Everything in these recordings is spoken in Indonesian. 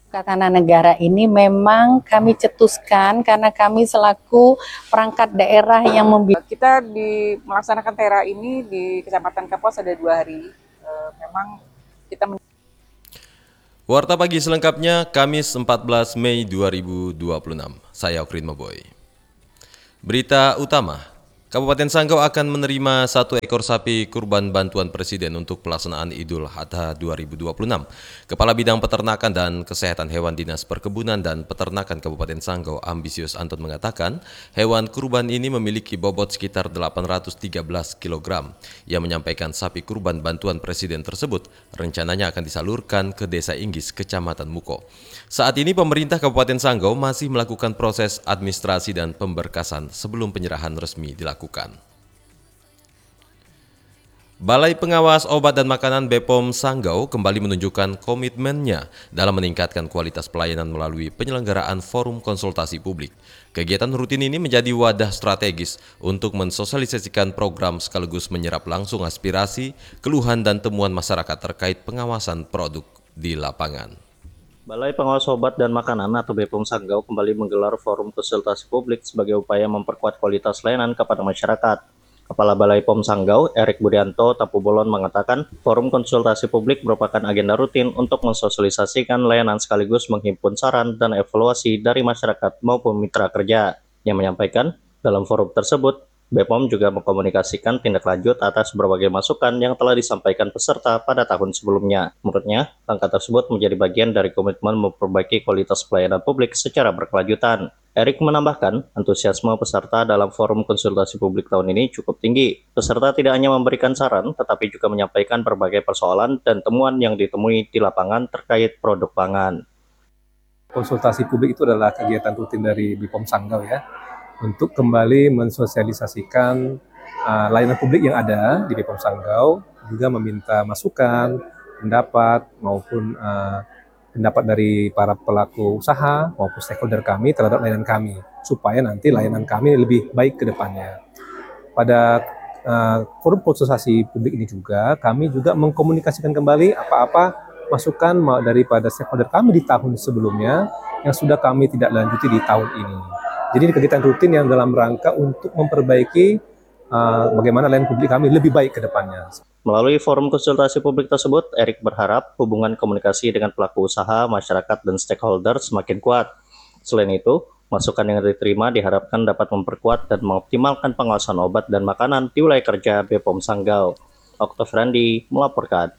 Tanah negara ini memang kami cetuskan karena kami selaku perangkat daerah yang kita melaksanakan TERA ini di Kecamatan Kapuas ada 2 hari. Memang kita Warta Pagi selengkapnya Kamis 14 Mei 2026. Saya Okrin Maboy. Berita utama. Kabupaten Sanggau akan menerima 1 ekor sapi kurban bantuan Presiden untuk pelaksanaan Idul Adha 2026. Kepala Bidang Peternakan dan Kesehatan Hewan Dinas Perkebunan dan Peternakan Kabupaten Sanggau Ambisius Anton mengatakan, hewan kurban ini memiliki bobot sekitar 813 kg. Ia menyampaikan sapi kurban bantuan Presiden tersebut rencananya akan disalurkan ke Desa Inggis, Kecamatan Muko. Saat ini pemerintah Kabupaten Sanggau masih melakukan proses administrasi dan pemberkasan sebelum penyerahan resmi dilakukan. Balai Pengawas Obat dan Makanan BPOM Sanggau kembali menunjukkan komitmennya dalam meningkatkan kualitas pelayanan melalui penyelenggaraan forum konsultasi publik. Kegiatan rutin ini menjadi wadah strategis untuk mensosialisasikan program sekaligus menyerap langsung aspirasi, keluhan dan temuan masyarakat terkait pengawasan produk di lapangan. Balai Pengawas Obat dan Makanan atau BPOM Sanggau kembali menggelar forum konsultasi publik sebagai upaya memperkuat kualitas layanan kepada masyarakat. Kepala Balai POM Sanggau, Erik Budianto Tapubolon mengatakan, forum konsultasi publik merupakan agenda rutin untuk mensosialisasikan layanan sekaligus menghimpun saran dan evaluasi dari masyarakat maupun mitra kerja. Yang menyampaikan, dalam forum tersebut, BPOM juga mengkomunikasikan tindak lanjut atas berbagai masukan yang telah disampaikan peserta pada tahun sebelumnya. Menurutnya, langkah tersebut menjadi bagian dari komitmen memperbaiki kualitas pelayanan publik secara berkelanjutan. Erik menambahkan, antusiasme peserta dalam forum konsultasi publik tahun ini cukup tinggi. Peserta tidak hanya memberikan saran, tetapi juga menyampaikan berbagai persoalan dan temuan yang ditemui di lapangan terkait produk pangan. Konsultasi publik itu adalah kegiatan rutin dari BPOM Sanggau ya, untuk kembali mensosialisasikan layanan publik yang ada di BPOM Sanggau, juga meminta masukan, pendapat maupun pendapat dari para pelaku usaha maupun stakeholder kami terhadap layanan kami, supaya nanti layanan kami lebih baik ke depannya. Pada forum konsultasi publik ini juga, kami juga mengkomunikasikan kembali apa-apa masukan daripada stakeholder kami di tahun sebelumnya yang sudah kami tidak lanjuti di tahun ini. Jadi ini kegiatan rutin yang dalam rangka untuk memperbaiki bagaimana layanan publik kami lebih baik ke depannya. Melalui forum konsultasi publik tersebut, Erik berharap hubungan komunikasi dengan pelaku usaha, masyarakat, dan stakeholder semakin kuat. Selain itu, masukan yang diterima diharapkan dapat memperkuat dan mengoptimalkan pengawasan obat dan makanan di wilayah kerja BPOM Sanggau. Oktav Randi melaporkan.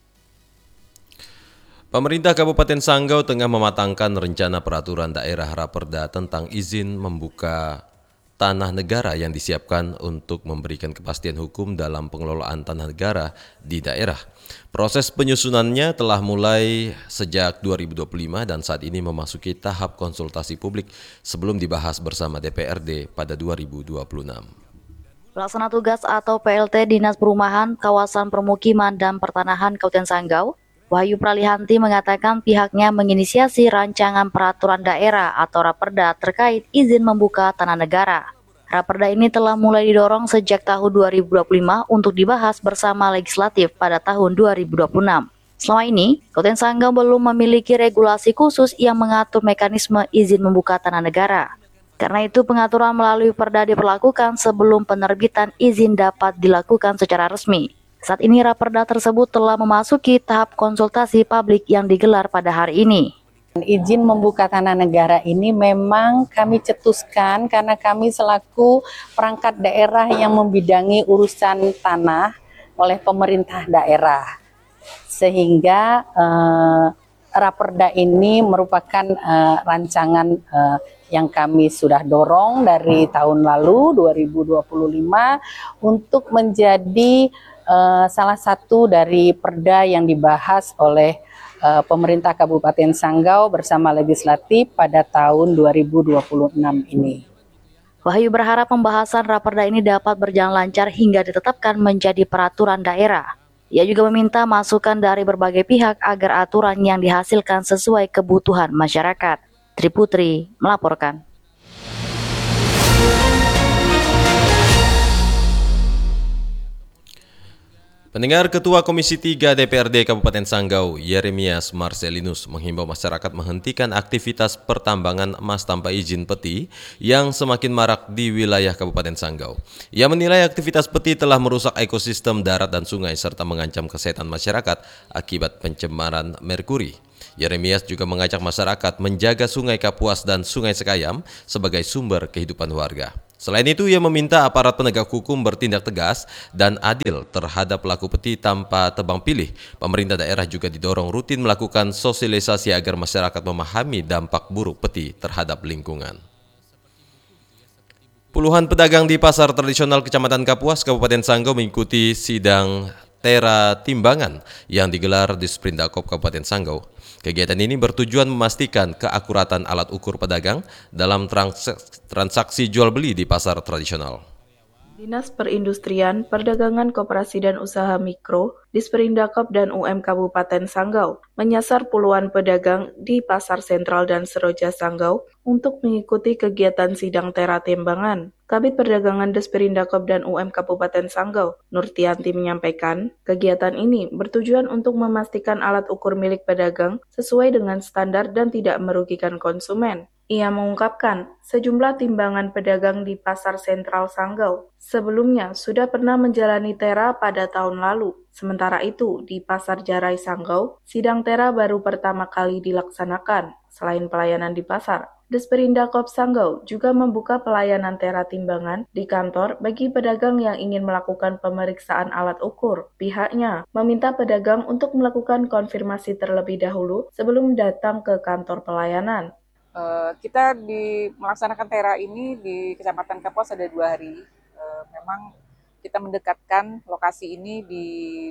Pemerintah Kabupaten Sanggau tengah mematangkan rencana peraturan daerah Raperda tentang izin membuka tanah negara yang disiapkan untuk memberikan kepastian hukum dalam pengelolaan tanah negara di daerah. Proses penyusunannya telah mulai sejak 2025 dan saat ini memasuki tahap konsultasi publik sebelum dibahas bersama DPRD pada 2026. Pelaksana tugas atau PLT Dinas Perumahan, Kawasan Permukiman dan Pertanahan Kabupaten Sanggau, Wahyu Pralihanti mengatakan pihaknya menginisiasi rancangan peraturan daerah atau Raperda terkait izin membuka tanah negara. Raperda ini telah mulai didorong sejak tahun 2025 untuk dibahas bersama legislatif pada tahun 2026. Selama ini, Kabupaten Sanggau belum memiliki regulasi khusus yang mengatur mekanisme izin membuka tanah negara. Karena itu pengaturan melalui Perda diberlakukan sebelum penerbitan izin dapat dilakukan secara resmi. Saat ini Raperda tersebut telah memasuki tahap konsultasi publik yang digelar pada hari ini. Izin membuka tanah negara ini memang kami cetuskan karena kami selaku perangkat daerah yang membidangi urusan tanah oleh pemerintah daerah. Sehingga Raperda ini merupakan rancangan yang kami sudah dorong dari tahun lalu 2025 untuk menjadi salah satu dari perda yang dibahas oleh pemerintah Kabupaten Sanggau bersama legislatif pada tahun 2026 ini. Wahyu berharap pembahasan Raperda ini dapat berjalan lancar hingga ditetapkan menjadi peraturan daerah. Ia juga meminta masukan dari berbagai pihak agar aturan yang dihasilkan sesuai kebutuhan masyarakat. Triputri melaporkan. Pendengar, Ketua Komisi 3 DPRD Kabupaten Sanggau, Yeremias Marcelinus, menghimbau masyarakat menghentikan aktivitas pertambangan emas tanpa izin peti yang semakin marak di wilayah Kabupaten Sanggau. Ia menilai aktivitas peti telah merusak ekosistem darat dan sungai serta mengancam kesehatan masyarakat akibat pencemaran merkuri. Yeremias juga mengajak masyarakat menjaga Sungai Kapuas dan Sungai Sekayam sebagai sumber kehidupan warga. Selain itu, ia meminta aparat penegak hukum bertindak tegas dan adil terhadap pelaku peti tanpa tebang pilih. Pemerintah daerah juga didorong rutin melakukan sosialisasi agar masyarakat memahami dampak buruk peti terhadap lingkungan. Puluhan pedagang di pasar tradisional Kecamatan Kapuas, Kabupaten Sanggau mengikuti sidang Tera Timbangan yang digelar di Sprindakop Kabupaten Sanggau. Kegiatan ini bertujuan memastikan keakuratan alat ukur pedagang dalam transaksi jual beli di pasar tradisional. Dinas Perindustrian, Perdagangan Koperasi dan Usaha Mikro, Disperindakop dan UM Kabupaten Sanggau menyasar puluhan pedagang di Pasar Sentral dan Seroja Sanggau untuk mengikuti kegiatan sidang Tera Timbangan. Kabid Perdagangan Disperindakop dan UM Kabupaten Sanggau, Nurtianti menyampaikan, kegiatan ini bertujuan untuk memastikan alat ukur milik pedagang sesuai dengan standar dan tidak merugikan konsumen. Ia mengungkapkan sejumlah timbangan pedagang di Pasar Sentral Sanggau sebelumnya sudah pernah menjalani Tera pada tahun lalu. Sementara itu, di Pasar Jarai Sanggau, sidang Tera baru pertama kali dilaksanakan. Selain pelayanan di pasar, Disperindakop Sanggau juga membuka pelayanan Tera Timbangan di kantor bagi pedagang yang ingin melakukan pemeriksaan alat ukur. Pihaknya meminta pedagang untuk melakukan konfirmasi terlebih dahulu sebelum datang ke kantor pelayanan. Kita melaksanakan Tera ini di Kecamatan Kapuas ada 2 hari. Memang kita mendekatkan lokasi ini di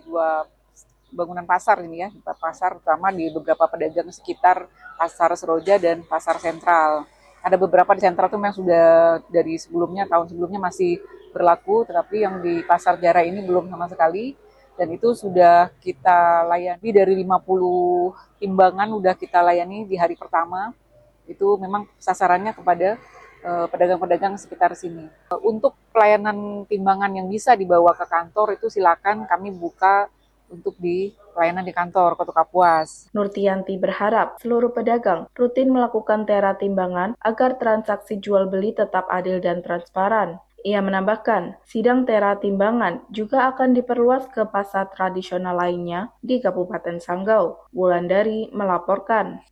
2 bangunan pasar ini ya, pasar utama di beberapa pedagang sekitar Pasar Seroja dan Pasar Sentral. Ada beberapa di Sentral itu memang sudah dari sebelumnya, tahun sebelumnya masih berlaku, tetapi yang di Pasar Jarai ini belum sama sekali. Dan itu sudah kita layani dari 50 timbangan udah kita layani di hari pertama. Itu memang sasarannya kepada pedagang-pedagang sekitar sini. Untuk pelayanan timbangan yang bisa dibawa ke kantor itu silakan kami buka untuk di pelayanan di kantor Kota Kapuas. Nurtianti berharap seluruh pedagang rutin melakukan Tera Timbangan agar transaksi jual beli tetap adil dan transparan. Ia menambahkan, sidang Tera Timbangan juga akan diperluas ke pasar tradisional lainnya di Kabupaten Sanggau. Wulandari melaporkan.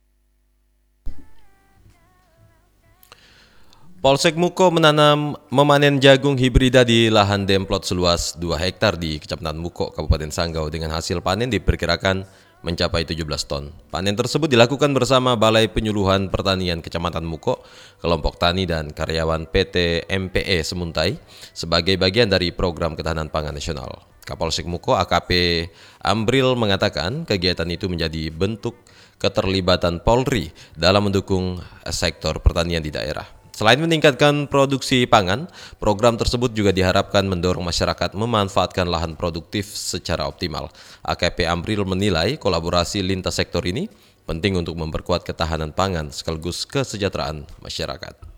Polsek Muko memanen jagung hibrida di lahan demplot seluas 2 hektar di Kecamatan Muko, Kabupaten Sanggau dengan hasil panen diperkirakan mencapai 17 ton. Panen tersebut dilakukan bersama Balai Penyuluhan Pertanian Kecamatan Muko, kelompok tani dan karyawan PT MPE Semuntai sebagai bagian dari program ketahanan pangan nasional. Kapolsek Muko AKP Ambril mengatakan kegiatan itu menjadi bentuk keterlibatan Polri dalam mendukung sektor pertanian di daerah. Selain meningkatkan produksi pangan, program tersebut juga diharapkan mendorong masyarakat memanfaatkan lahan produktif secara optimal. AKP Amril menilai kolaborasi lintas sektor ini penting untuk memperkuat ketahanan pangan sekaligus kesejahteraan masyarakat.